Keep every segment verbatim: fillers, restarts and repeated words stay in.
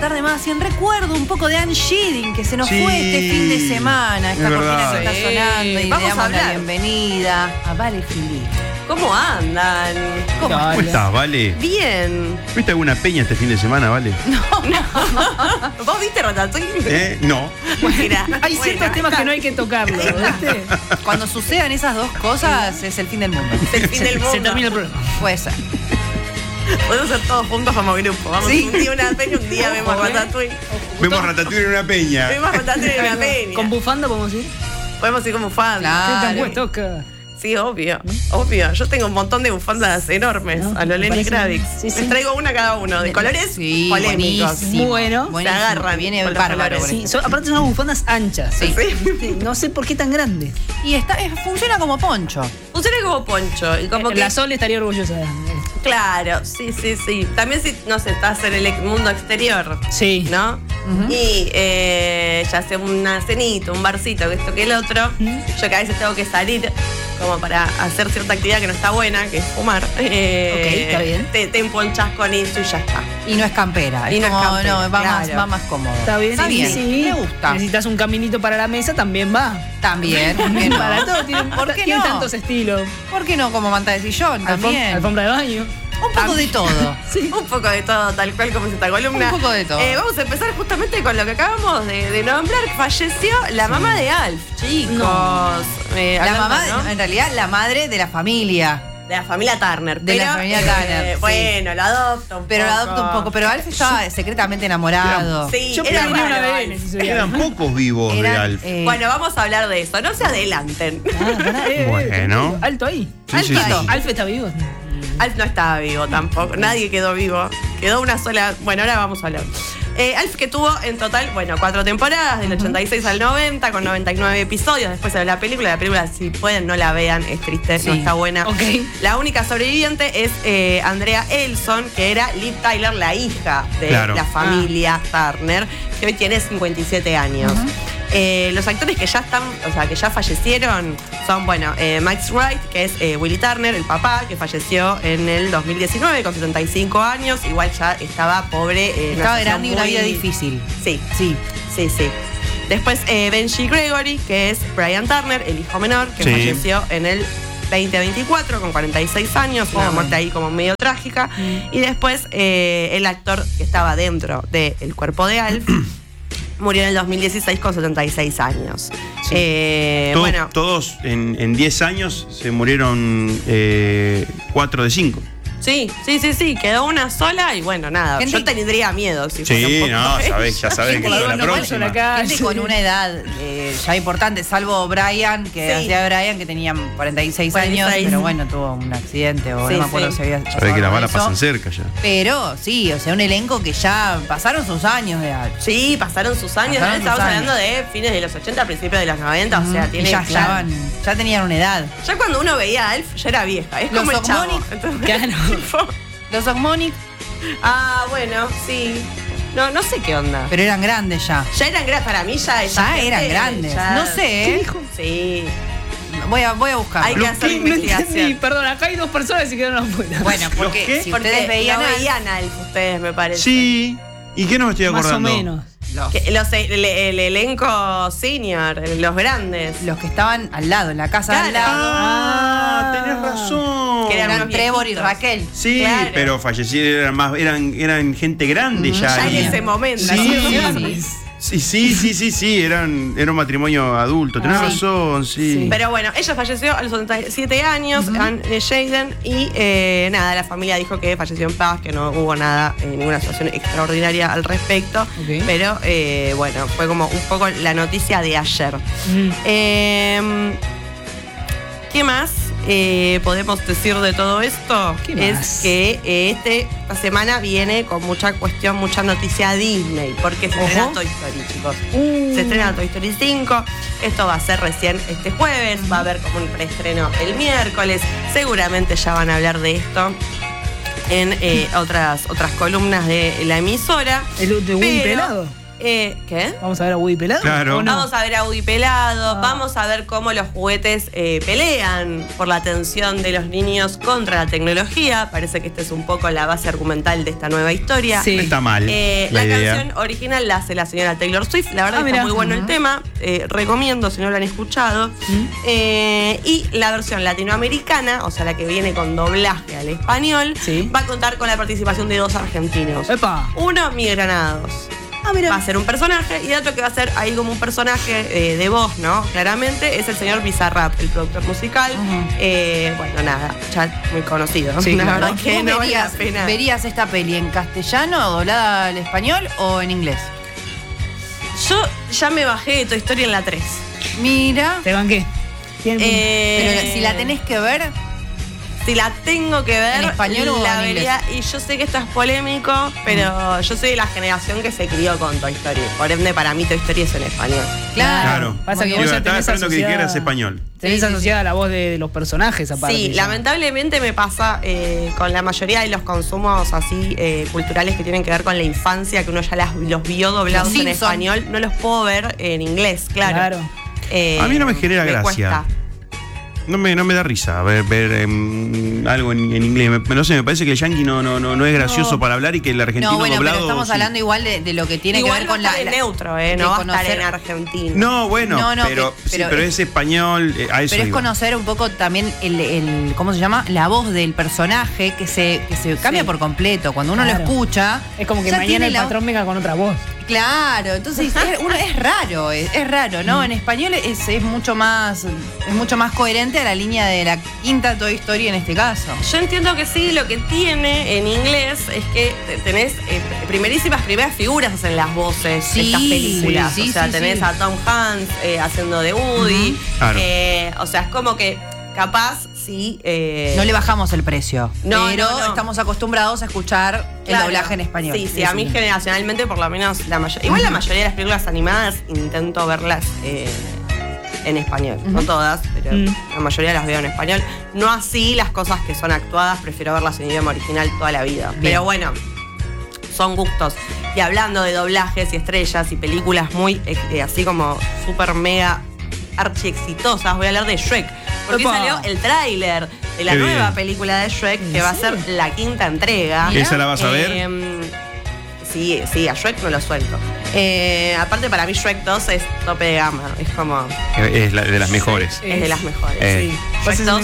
Tarde más, y en recuerdo un poco de Anne Sheeran, que se nos sí, fue este fin de semana. Esta cortina que está Sí. sonando y Vamos le a damos la hablar. bienvenida a Vale Filí. ¿Cómo andan? ¿Cómo? ¿Cómo estás, Vale? Bien. ¿Viste alguna peña este fin de semana, Vale? ¿Vos viste Ratatouille? ¿Eh? No. Mira, Hay bueno, ciertos temas que no hay que tocarlos, ¿viste? Cuando sucedan esas dos cosas es el fin del mundo. el fin del mundo. Se termina el programa. Puede ser. Podemos ser todos juntos como grupo. Vamos Sí. un día a una peña, un día vemos Ojo, ¿eh? Ratatouille. Vemos Ratatouille en una peña. Vemos Ratatouille en una peña. Con bufanda podemos ir. Podemos ir como fans. Claro. ¿Qué te han puesto, Oscar? Sí, obvio, obvio. Yo tengo un montón de bufandas enormes No, a lo me Lenny parece Kravitz. bien. Sí, sí. Les traigo una cada uno, de colores Sí, polémicos. buenísimo. Bueno. Buenísimo, Se agarran viene con los bárbaro. colores. Sí, son- aparte son unas bufandas anchas. Sí. Sí. No sé por qué tan grandes. Y está, es- funciona como poncho. Funciona como poncho. Y como que, La Sol estaría orgullosa de claro, sí, sí, sí. También si, no sé, estás en el ex- mundo exterior, Sí. ¿no? Ujú. Y eh, ya sea una cenita, un barcito, que esto que el otro, yo que a veces tengo que salir como para hacer cierta actividad que no está buena, que es fumar. Eh, Ok, está bien. Te, te emponchás con eso y ya está. Y no es campera. Y no es como, campera, no, va, más, claro. va más cómodo. Está bien, Está sí, bien. sí. Me gusta. Necesitas un caminito para la mesa, también va. También. ¿Por qué no? Para todo tiene, ¿Por qué tiene no? tantos estilos. ¿Por qué no como manta de sillón? Alfom- También. alfombra de baño. Un poco de todo. Sí. Un poco de todo, tal cual como es esta columna. Un poco de todo. Eh, vamos a empezar justamente con lo que acabamos de, de nombrar. Falleció la mamá de Alf, chicos. No. Eh, La hablando, mamá, ¿no? en realidad, la madre de la familia. De la familia Turner. De la pero, familia eh, Turner, sí. Bueno, lo adopta un Pero poco. la adopta un poco. Pero Alf estaba secretamente enamorado. Sí, Yo era pediría una raro, B N Alf. si soy Eran Alf. pocos vivos de Eran, Alf. eh, Bueno, vamos a hablar de eso. No se adelanten. Ah, pará, eh, eh, Bueno. Alto ahí. Sí, sí, Alfito. sí. Alf está vivo. Alf no estaba vivo tampoco. Nadie quedó vivo. Quedó una sola. Bueno, ahora vamos a hablar. Eh, Alf, que tuvo en total, bueno, cuatro temporadas, del ochenta y seis al noventa, con noventa y nueve episodios. Después de la película, la película, si pueden, no la vean, es triste, no Sí. está buena. Ok. La única sobreviviente es eh, Andrea Elson, que era Liv Tyler, la hija de Claro. la familia Turner, que hoy tiene cincuenta y siete años. Eh, los actores que ya están, o sea, que ya fallecieron son, bueno, eh, Max Wright, que es eh, Willie Turner, el papá, que falleció en el dos mil diecinueve con setenta y cinco años. Igual ya estaba pobre. eh, en Estaba una grande y una situación vida muy- difícil. Sí, Sí. sí, sí. Después eh, Benji Gregory, que es Brian Turner, el hijo menor, que Sí. falleció en el veinte veinticuatro con cuarenta y seis años, una Joven. muerte ahí como medio trágica. Y después eh, el actor que estaba dentro del cuerpo de Alf murió en el dos mil dieciséis con setenta y seis años. Eh, Todos, bueno, todos en, en diez años se murieron eh, cuatro de cinco. sí, sí, sí, sí, quedó una sola y bueno, nada, Gente- yo tendría miedo si fuera un Sí, poco no, ella. sabés, ya sabés Gente que que es la no próxima. acá. Gente sí. con una edad eh, ya importante, salvo Brian, que Sí. hacía Brian, que tenía cuarenta y seis cuarenta y seis. años, pero bueno, tuvo un accidente o Sí, no me acuerdo sí. si había Sabés pasado que las algo de balas eso. pasan cerca ya. Pero sí, o sea, un elenco que ya pasaron sus años de Alf. Sí, pasaron sus años, Pasaron estamos sus hablando años. de fines de los ochenta, principios de los noventa, o sea, Y tiene ya, claro. estaban- ya tenían una edad. Ya cuando uno veía a Alf, ya era vieja. Es Los como el chavo. Ogmonic. Entonces, Claro. tipo, Los Ogmonic, ah, bueno, sí. No, no sé qué onda. pero eran grandes ya. Ya eran grandes, para mí ya esa Ya gente, eran grandes. ya- No sé, ¿eh? Sí. Voy a, voy a buscar. Hay que hacer ¿Qué? No investigación. entendí, perdón, acá hay dos personas que quedaron afuera. Bueno, ¿Los porque qué? si Porque ustedes veían no Alf, veían a Alf ustedes, me parece. Sí. ¿Y qué no me estoy Más o acordando? menos. los, Que los- el, el elenco senior, los grandes. los que estaban al lado, en la casa de al Claro. lado, Ah, Ah. tenés razón. Que eran eran unos Trevor y viejitos. Raquel. Sí, Claro. pero fallecieron, eran más, eran, eran gente grande ya. Ya en ahí. ese momento. Sí. ¿no? Sí, sí, sí, sí, sí, eran, era un matrimonio adulto. Tenés Ah. razón, sí. Sí. Pero bueno, ella falleció a los setenta y siete años, Anne Jaden, y eh, nada, la familia dijo que falleció en paz, que no hubo nada, eh, ninguna situación extraordinaria al respecto. Ok. Pero eh, bueno, fue como un poco la noticia de ayer. Mm. Eh, ¿Qué más eh, podemos decir de todo esto? ¿Qué Es más? que eh, este, esta semana viene con mucha cuestión, mucha noticia Disney, porque se Ojo. estrena Toy Story, chicos. Uh. Se estrena Toy Story cinco. Esto va a ser recién este jueves. Va a haber como un preestreno el miércoles. Seguramente ya van a hablar de esto en eh, otras, otras columnas de la emisora. ¿El de Woody Pero- pelado? Eh, ¿Qué? ¿Vamos a ver a Woody pelado? Claro. ¿O no? Vamos a ver a Woody pelado, Ah. vamos a ver cómo los juguetes eh, pelean por la atención de los niños contra la tecnología. Parece que esta es un poco la base argumental de esta nueva historia. Sí. No está mal Eh, la, la idea. canción original la hace la señora Taylor Swift. La verdad Ah, que está mirá. muy bueno el Ujú. tema. Eh, recomiendo si no lo han escuchado. ¿Mm? Eh, y la versión latinoamericana, o sea, la que viene con doblaje al español, Sí. va a contar con la participación de dos argentinos. ¡Epa! Uno, Miguel Granados. Ah, mira. Va a ser un personaje y otro que va a ser ahí como un personaje eh, de voz, ¿no? Claramente es el señor Bizarrap, el productor musical. Ujú. Eh, bueno, nada, ya muy conocido. Sí, la claro. verdad que ¿Vos no vale la verías, pena. verías esta peli en castellano, doblada al español o en inglés? Yo ya me bajé de Toy Story en la tres. Mira, ¿Te banqué? ¿Quién- Eh, pero si la tenés que ver, Si la tengo que ver, ¿En español o la en vería. Y yo sé que esto es polémico, pero yo soy de la generación que se crió con Toy Story. Por ende, para mí Toy Story es en español. claro. Claro. Pasa que Yo vos ya estaba tenés esperando que asociada- dijeras español. Tenés Sí, sí, asociada la voz de, de los personajes aparte. Sí, ya. lamentablemente me pasa eh, con la mayoría de los consumos así eh, culturales que tienen que ver con la infancia, que uno ya las- los vio doblados Los en Simpson. español, no los puedo ver en inglés, claro. Claro. Eh, A mí no me genera gracia. cuesta. No me, no me da risa ver, ver em, algo en, en inglés. Me- no sé, me parece que el yankee no, no, no, no es gracioso No. para hablar y que el argentino No, bueno, doblado. pero estamos sí. hablando igual de, de lo que tiene Igual que ver va con a estar la, en la- neutro, eh, de no va a estar conocer- en argentino. No, bueno, No, no, pero, pe- sí, pero- pero es español, eh, a eso Pero es iba. conocer un poco también el, el- ¿cómo se llama? La voz del personaje que se, que se cambia Sí. por completo. Cuando uno Claro. lo escucha. Es como que ya mañana tiene el la- patrón venga con otra voz. Claro, entonces es, uno, es raro, es, es raro, ¿no? En español es, es mucho más es mucho más coherente a la línea de la quinta Toy Story en este caso. Yo entiendo que sí, lo que tiene en inglés es que tenés eh, primerísimas primeras figuras en las voces Sí, de estas películas. sí, o sea, sí, tenés sí. a Tom Hanks eh, haciendo de Woody. Ujú. Claro. Eh, o sea, es como que capaz sí. eh, No le bajamos el precio, No, pero no, no. estamos acostumbrados a escuchar claro, el doblaje en español. Sí, sí, a mí generacionalmente por lo menos la mayoría. Igual la mayoría de las películas animadas intento verlas eh, en español. No Ujú. todas, pero Mm. la mayoría las veo en español. No así las cosas que son actuadas, prefiero verlas en idioma original toda la vida. Bien. Pero bueno, son gustos. Y hablando de doblajes y estrellas y películas muy eh, así como súper mega archi exitosas, voy a hablar de Shrek. Porque Epa. salió el tráiler de la Qué nueva bien. película de Shrek, ¿En que va a serio? ser la quinta entrega. Mirá. ¿Esa la vas a ver? Eh, sí, sí, a Shrek no lo suelto. Eh, aparte, para mí, Shrek dos es tope de gama. Es como. Eh, Es la- de las mejores. Es de las mejores. Eh. Sí. Shrek Pasa, se me- dos.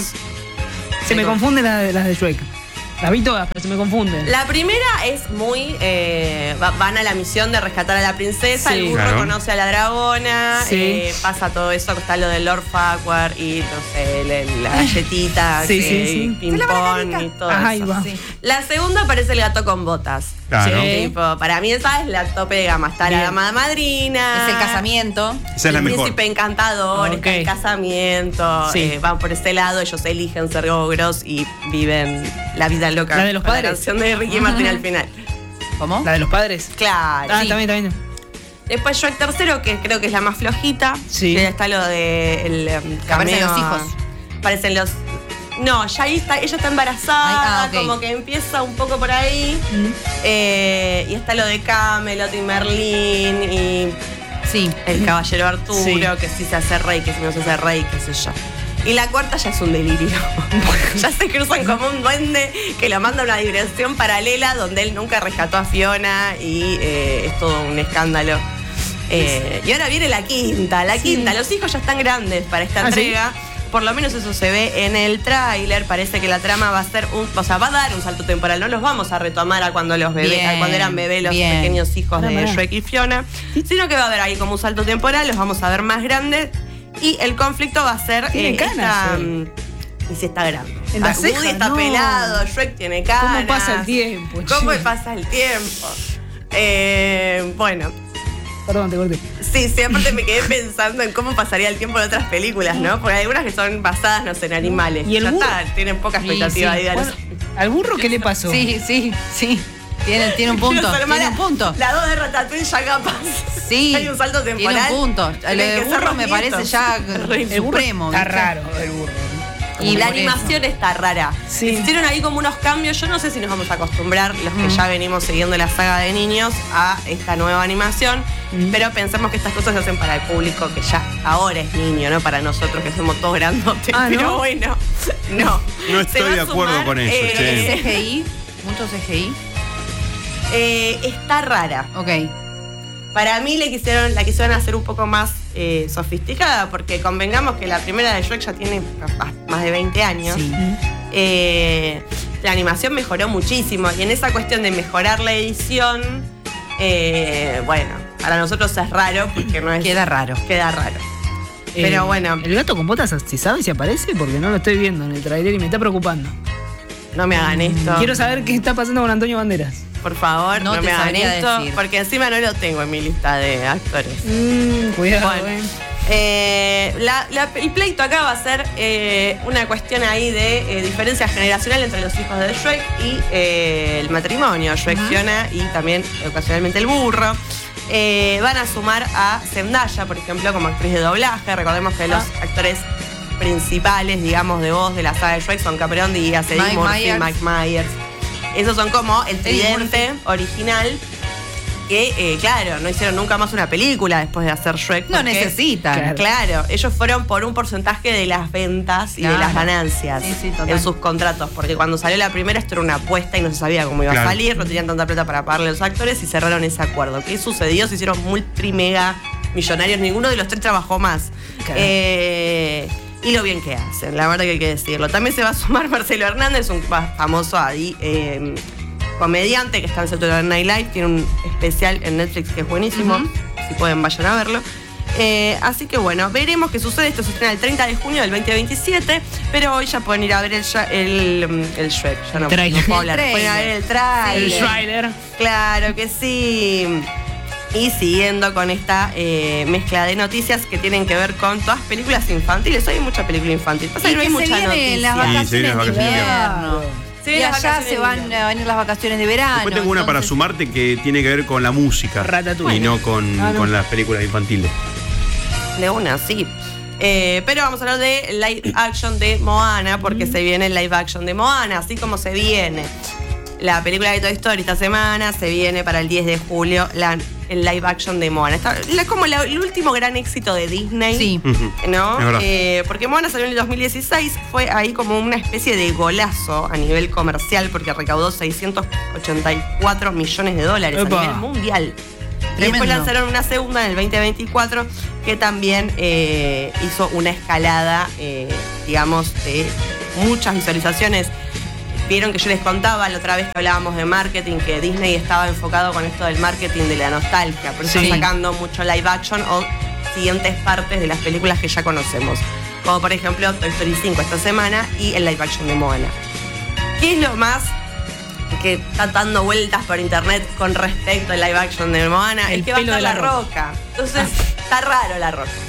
Se me confunden las de, las de Shrek. Las vi todas, pero se me confunden. La primera es muy. eh, va- van a la misión de rescatar a la princesa. Sí. El burro Claro. conoce a la dragona. Sí. eh, pasa todo eso, que está lo de Lord Farquaad y no sé, le- la galletita, Sí, que- sí, sí. ping Se lava la pong carita. y todo Ajá, eso. ahí va. Sí. La segunda aparece el gato con botas. Claro. Sí. Tipo, para mí esa es la tope de gama. Está Bien. la dama madrina. Es el casamiento. Esa es la el mejor. príncipe encantador, Ok. está el casamiento. Sí. eh, van por ese lado, ellos eligen ser ogros y viven la vida loca. ¿La de los con padres? La canción de Ricky Martin al final. ¿Cómo? La de los padres. Claro. Ah, sí. también, también. Después Shrek tercero, que creo que es la más flojita. Sí. Que está lo de el em, Que aparecen cameo los a- hijos. Aparecen los. No, ya ahí está, ella está embarazada, Ay, ah, ok. como que empieza un poco por ahí. Mm. Eh, y está lo de Camelot y Merlín y Sí. el caballero Arturo, Sí. que sí se hace rey, que si no se hace rey, qué sé yo. Y la cuarta ya es un delirio. Ya se cruzan como un duende que lo manda a una dimensión paralela donde él nunca rescató a Fiona y eh, es todo un escándalo. Eh, y ahora viene la quinta, la quinta. Los hijos ya están grandes para esta ¿Ah, sí? entrega. Por lo menos eso se ve en el tráiler. Parece que la trama va a ser un, o sea, va a dar un salto temporal. No los vamos a retomar a cuando los bebés, Bien, a cuando eran bebés los bien. pequeños hijos Pará, de pará. Shrek y Fiona, sino que va a haber ahí como un salto temporal. Los vamos a ver más grandes y el conflicto va a ser Tiene eh, canas, esta, eh. mm, y si está grande. En las Ah, Woody cejas, está no. pelado, Shrek tiene canas. ¿Cómo pasa el tiempo, ¿Cómo che? pasa el tiempo? Eh, bueno, Perdón, te corté. sí, sí, aparte me quedé pensando en cómo pasaría el tiempo en otras películas, ¿no? Porque hay algunas que son basadas, no sé, en animales. ¿Y el ya burro? está, tienen poca Sí, expectativa sí. de vida. Bueno, ¿al burro qué le pasó? Sí, sí, sí. Tiene, tiene un punto. Quiero ser mala. Tiene un punto. La dos de Ratatouille ya capaz. Sí. Hay un salto temporal. Tiene un punto. Lo Tienen de que ser burro los me parece nietos. ya El burro supremo. está ¿viste? raro, el burro. Y la por animación está rara. Sí. Hicieron ahí como unos cambios. Yo no sé si nos vamos a acostumbrar, los que Mm. ya venimos siguiendo la saga de niños, a esta nueva animación. Mm. Pero pensamos que estas cosas se hacen para el público que ya ahora es niño, no para nosotros que somos todos grandotes. Ah, ¿no? Pero bueno, no. No Se estoy va a de acuerdo sumar, con eso, eh, che. C G I, mucho C G I. eh, está rara. Ok. Para mí le quisieron, la quisieron hacer un poco más eh, sofisticada, porque convengamos que la primera de Shrek ya tiene más de veinte años. Sí. Eh, la animación mejoró muchísimo y en esa cuestión de mejorar la edición, eh, bueno, para nosotros es raro porque no es... Queda raro. Queda raro. Pero bueno, ¿El gato con botas se sabe si aparece? Porque no lo estoy viendo en el trailer y me está preocupando. no me hagan esto. Quiero saber qué está pasando con Antonio Banderas. Por favor, No no, te me hagan sabría esto, decir. porque encima no lo tengo en mi lista de actores. Mm, cuidado, Bueno. eh. Eh, la- la- el pleito acá va a ser eh, una cuestión ahí de eh, diferencia generacional entre los hijos de Shrek y eh, el matrimonio, Shrek, Ujú. Fiona y también ocasionalmente el burro. Eh, van a sumar a Zendaya, por ejemplo, como actriz de doblaje. Recordemos que los actores principales, digamos, de voz de la saga de Shrek son Cameron Díaz, Eddie Mike Murphy, Myers. Mike Myers. Esos son como el Eddie tridente original que, eh, claro, no hicieron nunca más una película después de hacer Shrek. No porque- necesitan. Claro. Claro, ellos fueron por un porcentaje de las ventas y de Claro. las ganancias Sí, sí, total. en sus contratos, porque cuando salió la primera esto era una apuesta y no se sabía cómo iba Claro. a salir, no tenían tanta plata para pagarle a los actores y cerraron ese acuerdo. ¿Qué sucedió? Se hicieron multi mega millonarios, ninguno de los tres trabajó más. Claro. Eh, y lo bien que hacen, la verdad que hay que decirlo. También se va a sumar Marcelo Hernández, un fa- famoso ahí, eh, comediante que está en Saturday Night Live, tiene un especial en Netflix que es buenísimo, Ujú. si pueden vayan a verlo. Eh, así que bueno, veremos qué sucede. Esto se estrena el treinta de junio del veinte veintisiete, pero hoy ya pueden ir a ver el, ya- el, mm, el Shrek. Ya no, Trailer. no puedo hablar. El Pueden ir a ver el El trailer. trailer. Claro que sí. Y siguiendo con esta eh, mezcla de noticias que tienen que ver con todas películas infantiles. Hoy hay mucha película infantil. Pasa Y que no hay que se mucha vienen las noticia. Sí, se vienen vacaciones de las vacaciones de invierno. Se Y vienen las allá vacaciones se de van invierno. a venir las vacaciones de verano. Después tengo una para entonces- sumarte que tiene que ver con la música. Ratatouille. Y no con, Ah, no. con las películas infantiles. De una, sí. Eh, pero vamos a hablar de live action de Moana, porque se viene el live action de Moana, así como se viene la película de Toy Story esta semana, se viene para el diez de julio la, el live action de Moana. Está, la- como la- el último gran éxito de Disney. Sí. Ujú. ¿No? Es verdad. Eh, porque Moana salió en el dos mil dieciséis, fue ahí como una especie de golazo a nivel comercial, porque recaudó seiscientos ochenta y cuatro millones de dólares Epa. a nivel mundial. Y Tremendo. después lanzaron una segunda en el veinte veinticuatro que también eh, hizo una escalada, eh, digamos, de muchas visualizaciones. Vieron que yo les contaba la otra vez que hablábamos de marketing, que Disney estaba enfocado con esto del marketing de la nostalgia, por eso Sí. están sacando mucho live action o siguientes partes de las películas que ya conocemos. Como por ejemplo Toy Story cinco esta semana y el live action de Moana. ¿Qué es lo más que está dando vueltas por internet con respecto al live action de Moana? El Es que va a pelo estar de la La roca. Entonces, está raro la roca.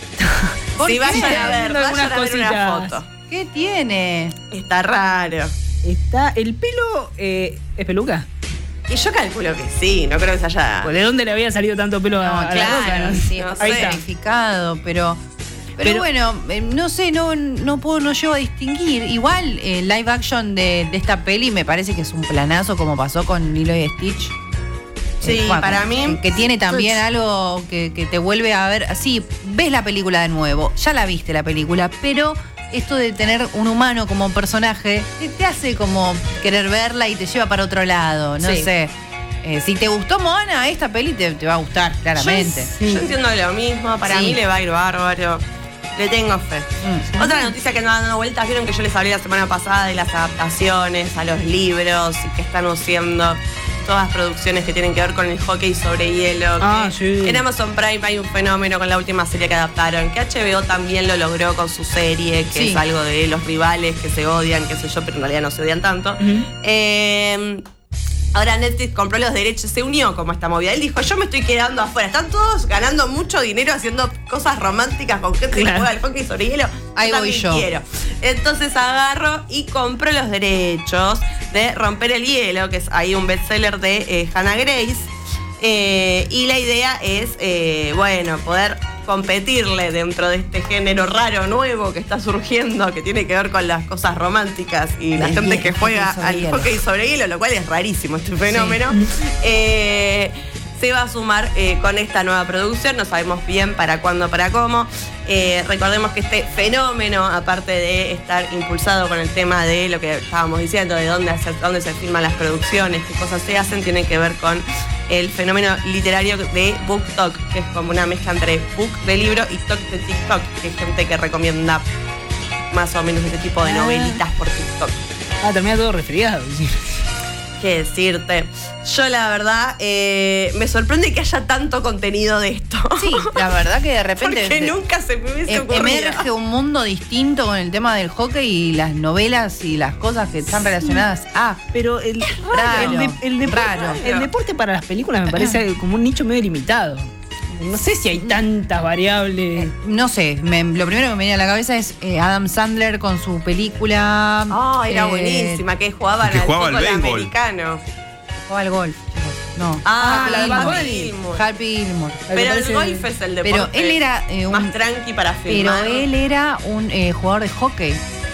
¿Por Si qué? vayan a ver, Viendo vayan algunas a ver una cositas. foto. ¿Qué tiene? Está raro. Está. ¿El pelo eh, es peluca? Y yo calculo que sí, no creo que se haya. Pues, ¿de dónde le había salido tanto pelo a, No, a la claro, roca? ¿no? sí, No está Ahí está. verificado, pero, pero. Pero- bueno, eh, no sé, no, no puedo, no llego a distinguir. Igual el live action de, de esta peli me parece que es un planazo como pasó con Lilo y Stitch. Sí, Eh, bueno, para mí- Que tiene también algo que, que te vuelve a ver. Sí, ves la película de nuevo, ya la viste la película, pero esto de tener un humano como personaje te, te hace como querer verla y te lleva para otro lado. No Sí. sé. Eh, si te gustó Moana, esta peli te, te va a gustar, claramente. Yo, yo entiendo lo mismo, para Sí. mí le va a ir bárbaro. Le tengo fe. Mm. Otra noticia que andan dando vueltas, vieron que yo les hablé la semana pasada de las adaptaciones a los libros y que están haciendo todas las producciones que tienen que ver con el hockey sobre hielo. Ah, que sí. En Amazon Prime hay un fenómeno con la última serie que adaptaron, que H B O también lo logró con su serie, que Sí. es algo de los rivales que se odian, qué sé yo, pero en realidad no se odian tanto. Ujú. Eh, Ahora Netflix compró los derechos, se unió como esta movida. Él dijo, yo me estoy quedando afuera. Están todos ganando mucho dinero haciendo cosas románticas con gente que Claro. juega al hockey sobre hielo. Ahí voy también yo. quiero. Entonces agarro y compró los derechos de Romper el Hielo, que es ahí un bestseller de eh, Hannah Grace. Eh, y la idea es, eh, bueno, poder competirle dentro de este género raro, nuevo que está surgiendo, que tiene que ver con las cosas románticas y la El gente hielo, que juega hockey sobre al hielo. hockey sobre hielo, lo cual es rarísimo este fenómeno. Eh, se va a sumar eh, con esta nueva producción, no sabemos bien para cuándo, para cómo. Eh, recordemos que este fenómeno, aparte de estar impulsado con el tema de lo que estábamos diciendo, de dónde, hacer, dónde se filman las producciones, qué cosas se hacen, tiene que ver con el fenómeno literario de BookTok, que es como una mezcla entre book de libro y talk de TikTok, que es gente que recomienda más o menos este tipo de novelitas por TikTok. Ah, termina todo resfriado. ¿Qué decirte? Yo la verdad eh, me sorprende que haya tanto contenido de esto. Sí, la verdad que de repente Porque de- nunca se me hubiese em- ocurrido. emerge un mundo distinto con el tema del hockey y las novelas y las cosas que están relacionadas a. Pero el, raro, el, de- el deporte, raro. el deporte para las películas me parece como un nicho medio limitado. No sé si hay tantas variables. No sé, me- lo primero que me viene a la cabeza es eh, Adam Sandler con su película. Ah, era eh, buenísima, que jugaban que al jugaba al fútbol béisbol. americano. Jugaba al golf. No. Ah, la de Happy Bad Bunny. Gilmore. Happy Gilmore. Pero el parece- golf es el deporte Pero él era eh, un- más tranqui para Pero filmar. él era un eh, jugador de hockey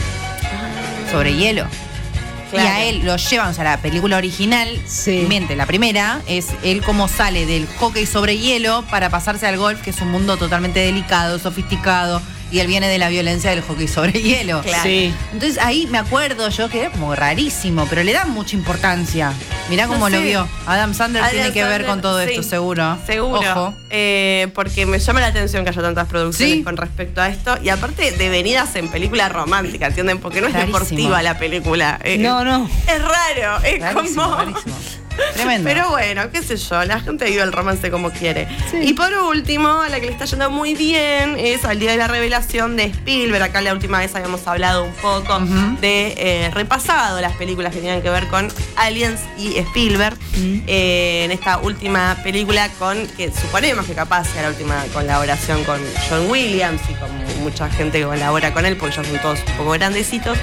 sobre hielo. Claro. Y a él lo llevan, o sea, la película original, Sí. miente, la primera, es él cómo sale del hockey sobre hielo para pasarse al golf, que es un mundo totalmente delicado, sofisticado, y él viene de la violencia del hockey sobre hielo. Claro. Sí. Entonces ahí me acuerdo yo que era como rarísimo, pero le dan mucha importancia. Mirá cómo No lo sé. vio. Adam Sandler Adam tiene que ver Sandler, con todo esto, sí, seguro. Seguro. Ojo. Eh, porque me llama la atención que haya tantas producciones Sí. con respecto a esto. Y aparte, devenidas en película romántica, ¿entienden? Porque no es Rarísimo. deportiva la película. Eh, No, no. Es raro, es Rarísimo, como. rarísimo. Tremendo. Pero bueno, qué sé yo, la gente vive el romance como quiere. Sí. Y por último, a la que le está yendo muy bien es al día de la revelación de Spielberg. Acá la última vez habíamos hablado un poco Ujú. de eh, repasado las películas que tenían que ver con Aliens y Spielberg. Mm. Eh, en esta última película con, que suponemos que capaz sea la última colaboración con John Williams y con mucha gente que colabora con él, porque ya son todos un poco grandecitos.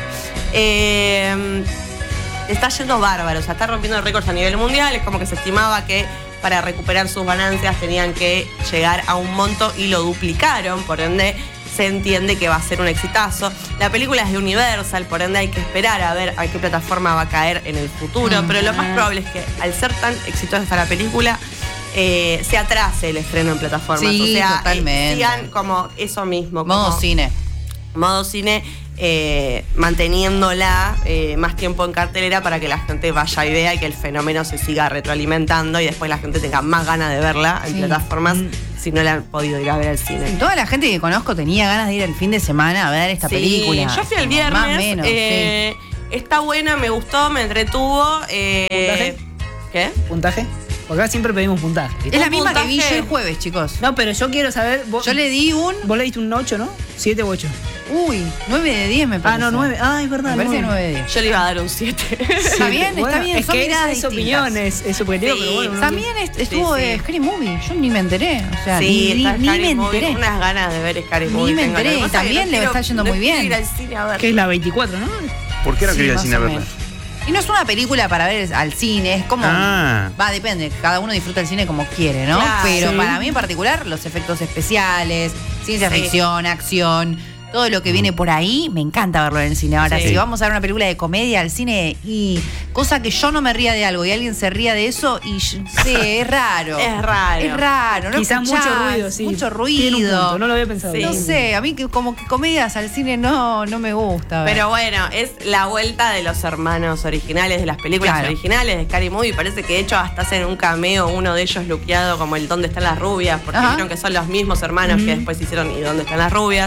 Eh, está yendo bárbaro, o sea, está rompiendo récords a nivel mundial. Es como que se estimaba que para recuperar sus ganancias tenían que llegar a un monto y lo duplicaron, por ende se entiende que va a ser un exitazo. La película es de Universal, por ende hay que esperar a ver a qué plataforma va a caer en el futuro, Mm. pero lo más probable es que al ser tan exitosa la película, eh, se atrase el estreno en plataformas. Sí, o sea, totalmente. eh, sigan como eso mismo. Modo como cine. modo cine, eh, manteniéndola eh, más tiempo en cartelera para que la gente vaya y vea y que el fenómeno se siga retroalimentando y después la gente tenga más ganas de verla en Sí. plataformas si no la han podido ir a ver al cine. Toda la gente que conozco tenía ganas de ir el fin de semana a ver esta Sí, película. yo fui el Como viernes. Más o menos, eh, Está buena, me gustó, me entretuvo. eh, ¿Puntaje? ¿Qué? ¿Puntaje? Porque acá siempre pedimos puntaje. sí. Es la un misma que vi puntaje. yo el jueves, chicos. No, pero yo quiero saber. Vos, Yo le di un. vos le diste un ocho, ¿no? ¿siete u ocho? Uy, nueve de diez me parece. Ah, no, nueve. Ah, es verdad. Me parece nueve. nueve de diez. Yo le iba a dar un siete. Está bien, está bien, Es son que miradas es, es distintas. opinión, es, es subjetivo, Sí, pero bueno. no- También est- estuvo Sí, sí. de Scary Movie. Yo ni me enteré. O sea, Sí, ni, está ni, ni Scary me Movie. enteré. Unas ganas de ver Scary Ni Movie. me tengo. enteré, Lo que pasa es que también no le quiero- está yendo no muy quiero bien. ir al cine a ver. Que es la veinticuatro, ¿no? ¿Por qué no Sí, quería ir al más cine a o verla? menos. Y no es una película para ver al cine, es como. Ah. Va, depende, cada uno disfruta el cine como quiere, ¿no? Claro. Pero Sí. para mí en particular, los efectos especiales, ciencia Sí. ficción, acción, todo lo que viene por ahí, me encanta verlo en el cine. Ahora, Sí. si vamos a ver una película de comedia al cine y cosa que yo no me ría de algo y alguien se ría de eso, y yo- sí, es raro. Es raro. Es raro, ¿no? Quizás mucho escuchás, ruido, sí. Mucho Tiene un ruido. punto, no lo había pensado. Sí. No sé, a mí que como que comedias al cine no, no me gusta. ver. Pero bueno, es la vuelta de los hermanos originales, de las películas Claro. originales de Scary Movie. Parece que de hecho hasta hacen un cameo, uno de ellos luqueado como el ¿Dónde están las rubias? Porque Ajá. vieron que son los mismos hermanos que Mm. después hicieron ¿Y dónde están las rubias?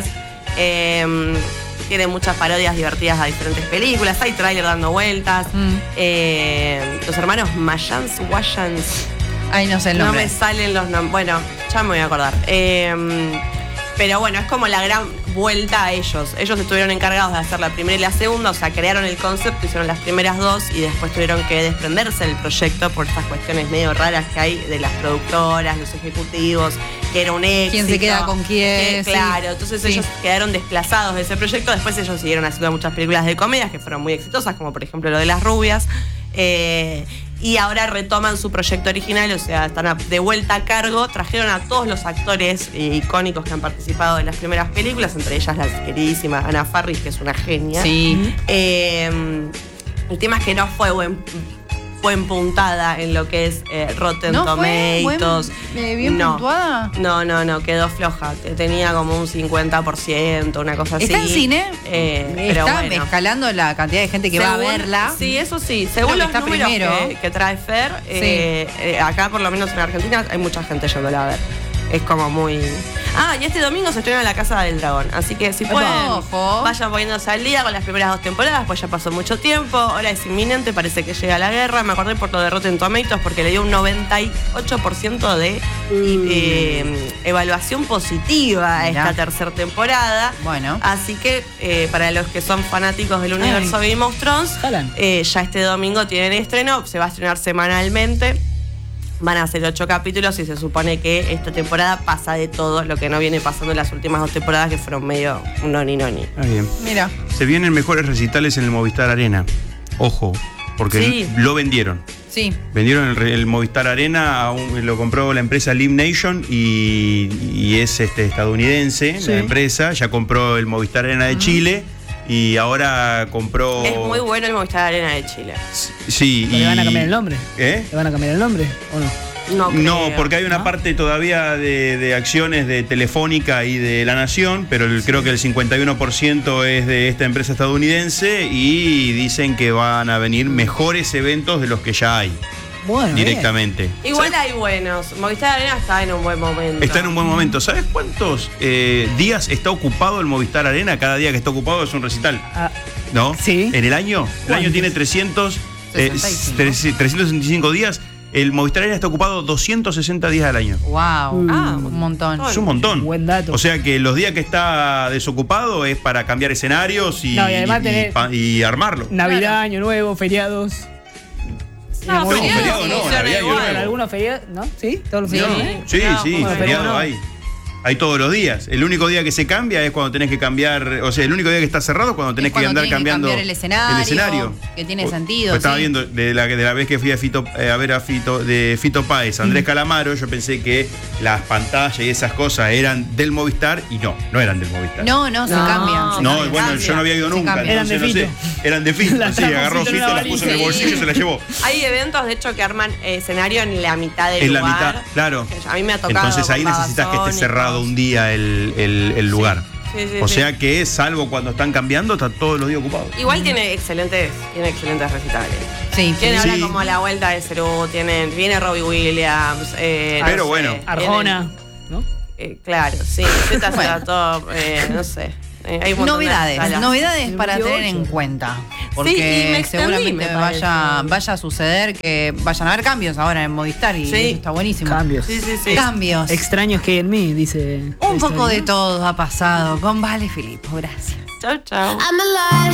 Eh, tiene muchas parodias divertidas a diferentes películas. Hay tráiler dando vueltas. Mm. Eh, los hermanos Mayans, Wayans. Ay, no sé el No nombre. me salen los nombres. Bueno, ya me voy a acordar. Eh, pero bueno, es como la gran vuelta a ellos. Ellos estuvieron encargados de hacer la primera y la segunda, o sea, crearon el concepto, hicieron las primeras dos y después tuvieron que desprenderse del proyecto por estas cuestiones medio raras que hay de las productoras, los ejecutivos, que era un éxito. ¿Quién se queda con quién? Que, Sí. claro, entonces Sí. ellos quedaron desplazados de ese proyecto. Después ellos siguieron haciendo muchas películas de comedias que fueron muy exitosas, como por ejemplo lo de las rubias. Eh, Y ahora retoman su proyecto original, o sea, están a- de vuelta a cargo. Trajeron a todos los actores eh, icónicos que han participado en las primeras películas, entre ellas la queridísima Anna Faris, que es una genia. Sí. Eh, el tema es que no fue buen, buen puntada en lo que es eh, Rotten ¿No fue buen- Tomatoes. eh, bien no. puntuada? No, no, no, quedó floja. Tenía como un cincuenta por ciento, una cosa así. ¿Está en cine? Eh, pero Está bueno. escalando la cantidad de gente que va a Según- verla. Sí, eso sí. Según Creo los que está números primero. que, que trae Fer, eh, eh, acá por lo menos en Argentina hay mucha gente yéndola a ver. Es como muy... Ah, y este domingo se estrena La Casa del Dragón. Así que si pueden, Ojo. vayan poniéndose al día con las primeras dos temporadas, pues ya pasó mucho tiempo. Ahora es inminente, parece que llega la guerra. Me acordé por lo de Rotten Tomatoes porque le dio un noventa y ocho por ciento de eh, evaluación positiva a Mirá. esta tercera temporada. Bueno. Así que eh, para los que son fanáticos del universo Game of Thrones, Jalan. eh, ya este domingo tienen estreno, se va a estrenar semanalmente. Van a ser ocho capítulos y se supone que esta temporada pasa de todo lo que no viene pasando en las últimas dos temporadas, que fueron medio noni noni. Está bien. Mira. Se vienen mejores recitales en el Movistar Arena. Ojo, porque Sí. lo vendieron. Sí. Vendieron el, re- el Movistar Arena, a un- lo compró la empresa Live Nation y, y es este, estadounidense, Sí. la empresa. Ya compró el Movistar Arena de Chile y ahora compró... Es muy bueno el Movistar Arena de Chile. Sí, ¿Le y- van a cambiar el nombre? ¿Eh? ¿Le van a cambiar el nombre o no? No, No, creo. porque hay una ¿No? parte todavía de, de acciones de Telefónica y de La Nación, pero el- creo que el cincuenta y uno por ciento es de esta empresa estadounidense y dicen que van a venir mejores eventos de los que ya hay Bueno, bien. directamente. Igual hay buenos. Movistar Arena está en un buen momento. Está en un buen momento. ¿Sabes cuántos eh, días está ocupado el Movistar Arena? Cada día que está ocupado es un recital, Ah, ¿no? Sí. En el año, el año ¿Cuántos? tiene trescientos, eh, sesenta y cinco. tres- trescientos sesenta y cinco días. El Movistar Arena está ocupado doscientos sesenta días al año. Wow. Ah, un montón. Es un montón. Buen dato. O sea que los días que está desocupado es para cambiar escenarios y, No, y además y- tenés- pa- y armarlo. Navidad, Claro. Año Nuevo, feriados. No, Muy bien. feriado no, funciona Navidad y igual. Año Nuevo. ¿Algunos feriados? ¿No? ¿Sí? ¿Todos los Sí. feriados? Sí. Sí, No, sí, como feriado no. hay. Hay todos los días. El único día que se cambia es cuando tenés que cambiar, o sea, el único día que está cerrado es cuando tenés Es cuando que andar tienen que cambiando cambiar el escenario, el escenario. que tiene O- sentido, pues estaba sí. viendo de la, de la vez que fui a, Fito, eh, a ver a Fito, de Fito Páez, Andrés Calamaro, yo pensé que las pantallas y esas cosas eran del Movistar y no, no eran del Movistar. No, no, se No. cambian. se No, cambian. bueno, cambia. yo no había ido Se nunca. cambia. Eran de entonces, no Fito. sé. Eran de Fito. Las Sí, trajo agarró Fito en Fito, una las puso en el valija. bolsillo y se las llevó. Hay eventos, de hecho, que arman eh, escenario en la mitad del En la lugar. mitad, claro. A mí me ha tocado. Entonces ahí con necesitas que esté Babasónicos. cerrado un día el, el- el lugar. Sí, sí, O sí. sea que, salvo cuando están cambiando, está todos los días ocupado. Igual tiene excelentes, tiene excelentes recitales. Sí. Tiene Sí. ahora como la vuelta de Cerú, tienen, viene Robbie Williams. eh, no Pero sé, bueno. vienen- Arjona, ¿no? eh, claro, sí. Z Bueno. Top, eh, no sé. Eh, hay un montón de Novedades, salas. novedades para tener en veintiocho. cuenta. Sí, y Porque me extendí, seguramente me vaya, parece. vaya a suceder que vayan a haber cambios ahora en Movistar y Sí. eso está buenísimo. Cambios. Sí, sí, sí. Cambios. Extraños que hay en mí, dice. Un la poco de historia. todo ha pasado con Vale Filippo. Gracias. Chau, chau. I'm alive.